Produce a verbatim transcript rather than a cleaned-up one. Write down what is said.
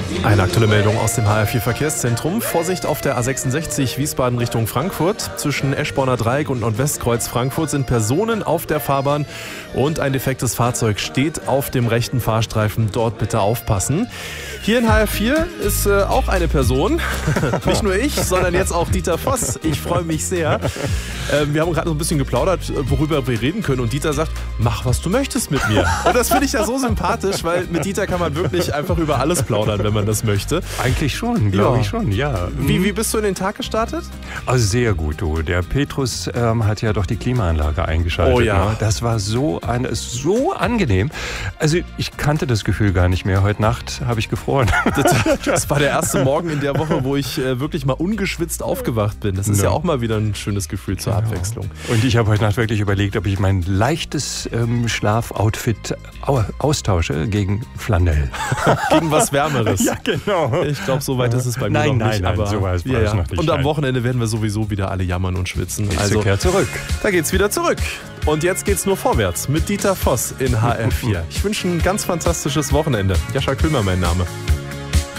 Eine aktuelle Meldung aus dem H R vier Verkehrszentrum. Vorsicht auf der A sechsundsechzig Wiesbaden Richtung Frankfurt. Zwischen Eschborner Dreieck und Nordwestkreuz Frankfurt sind Personen auf der Fahrbahn und ein defektes Fahrzeug steht auf dem rechten Fahrstreifen. Dort bitte aufpassen. Hier in H R vier ist äh, auch eine Person. Nicht nur ich, sondern jetzt auch Dieter Voss. Ich freue mich sehr. Äh, wir haben gerade so ein bisschen geplaudert, worüber wir reden können. Und Dieter sagt, mach, was du möchtest mit mir. Und das finde ich ja so sympathisch, weil mit Dieter kann man wirklich einfach über alles plaudern, wenn man das möchte. Eigentlich schon, glaube Ja. ich schon, ja. Wie, wie bist du in den Tag gestartet? Also sehr gut, du. Der Petrus ähm, hat ja doch die Klimaanlage eingeschaltet. Oh ja. Ne? Das war so, ein, so angenehm. Also ich kannte das Gefühl gar nicht mehr. Heute Nacht habe ich gefroren. Das, das war der erste Morgen in der Woche, wo ich äh, wirklich mal ungeschwitzt aufgewacht bin. Das ist ja, Ja. ja auch mal wieder ein schönes Gefühl zur Abwechslung. Und ich habe heute Nacht wirklich überlegt, ob ich mein leichtes ähm, Schlafoutfit au austausche gegen Flanell. Gegen was Wärmeres. Ja, genau. Ich glaube, so weit ist es bei mir Nein, noch nein, nicht. nein, aber so weit war ja, es ja. noch nicht, Und am nein. Wochenende werden wir sowieso wieder alle jammern und schwitzen. Ich Also, kehr zurück. da geht's wieder zurück. Und jetzt geht's nur vorwärts mit Dieter Voss in H R vier. Ich wünsche ein ganz fantastisches Wochenende. Jascha Kühlmer mein Name.